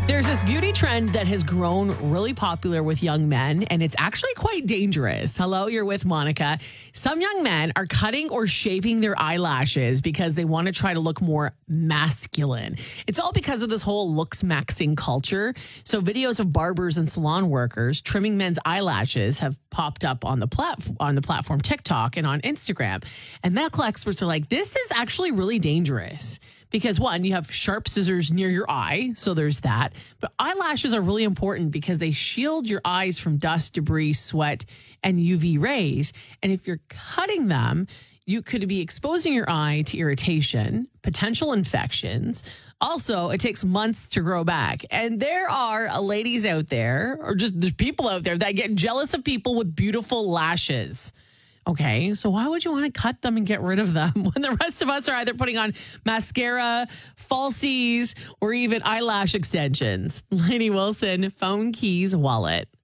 There's this beauty trend that has grown really popular with young men, and it's actually quite dangerous. Hello, you're with Monica. Some young men are cutting or shaving their eyelashes because they want to try to look more masculine. It's all because of this whole looks maxing culture. So videos of barbers and salon workers trimming men's eyelashes have popped up on the platform TikTok and on Instagram. And medical experts are like, this is actually really dangerous. Because one, you have sharp scissors near your eye, so there's that. But eyelashes are really important because they shield your eyes from dust, debris, sweat, and UV rays. And if you're cutting them, you could be exposing your eye to irritation, potential infections. Also, it takes months to grow back. And there are ladies out there, or just there's people out there that get jealous of people with beautiful lashes. Okay, so why would you want to cut them and get rid of them when the rest of us are either putting on mascara, falsies, or even eyelash extensions? Lady Wilson, phone, keys, wallet.